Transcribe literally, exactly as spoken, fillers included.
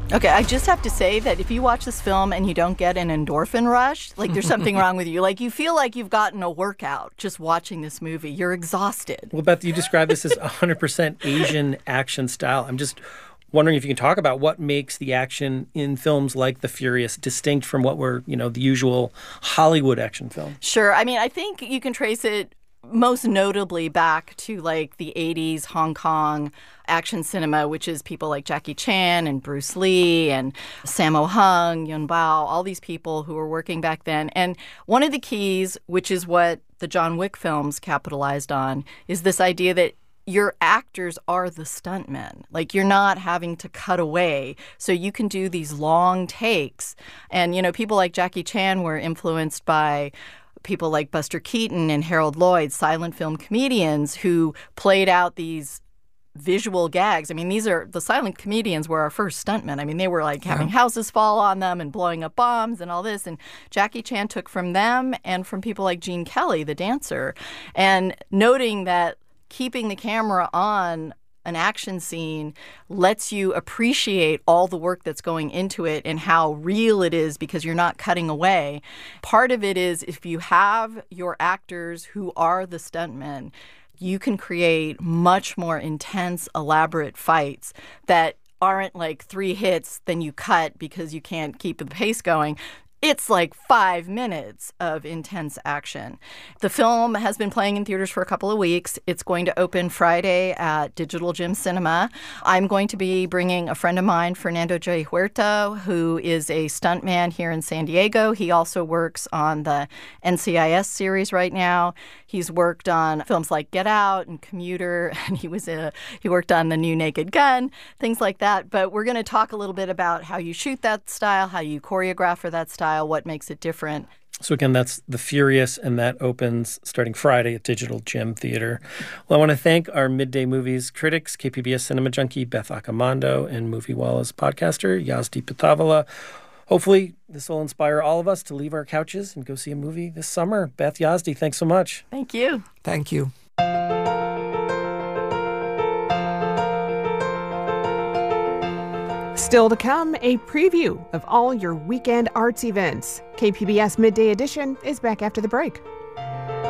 Okay, I just have to say that if you watch this film and you don't get an endorphin rush, like there's something wrong with you. Like you feel like you've gotten a workout just watching this movie. You're exhausted. Well, Beth, you describe this as one hundred percent Asian action style. I'm just wondering if you can talk about what makes the action in films like The Furious distinct from what were, you know, the usual Hollywood action film. Sure. I mean, I think you can trace it most notably back to like the eighties Hong Kong action cinema, which is people like Jackie Chan and Bruce Lee and Sammo Hung, Yun Bao, all these people who were working back then. And one of the keys, which is what the John Wick films capitalized on, is this idea that your actors are the stuntmen. Like, you're not having to cut away. So you can do these long takes. And, you know, people like Jackie Chan were influenced by people like Buster Keaton and Harold Lloyd, silent film comedians who played out these visual gags. I mean, these are the silent comedians were our first stuntmen. I mean, they were like having yeah. houses fall on them and blowing up bombs and all this. And Jackie Chan took from them and from people like Gene Kelly, the dancer, and noting that keeping the camera on an action scene lets you appreciate all the work that's going into it and how real it is because you're not cutting away. Part of it is if you have your actors who are the stuntmen, you can create much more intense, elaborate fights that aren't like three hits, then you cut because you can't keep the pace going. It's like five minutes of intense action. The film has been playing in theaters for a couple of weeks. It's going to open Friday at Digital Gym Cinema. I'm going to be bringing a friend of mine, Fernando J. Huerta, who is a stuntman here in San Diego. He also works on the N C I S series right now. He's worked on films like Get Out and Commuter, and he was a, he worked on the new Naked Gun, things like that. But we're going to talk a little bit about how you shoot that style, how you choreograph for that style, what makes it different. So again, that's The Furious, and that opens starting Friday at Digital Gym Theater. Well, I want to thank our Midday Movies critics, K P B S Cinema Junkie Beth Accomando and Movie Walla's podcaster Yazdi Patavala. Hopefully, this will inspire all of us to leave our couches and go see a movie this summer. Beth, Yazdi, thanks so much. Thank you. Thank you. Still to come, a preview of all your weekend arts events. K P B S Midday Edition is back after the break.